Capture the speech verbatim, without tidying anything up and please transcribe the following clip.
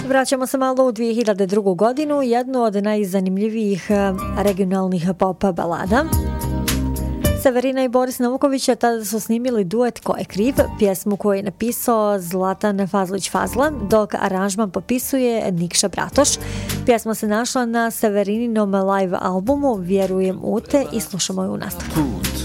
Vraćamo se malo u dvije hiljade drugu. godinu, jednu od najzanimljivijih regionalnih pop balada. Severina i Boris Nauković tada su snimili duet Ko je kriv, pjesmu koju je napisao Zlatan Fazlić-Fazla, dok aranžman popisuje Nikša Bratoš. Pjesma se našla na Severininom live albumu Vjerujem u te i slušamo ju u nastavku.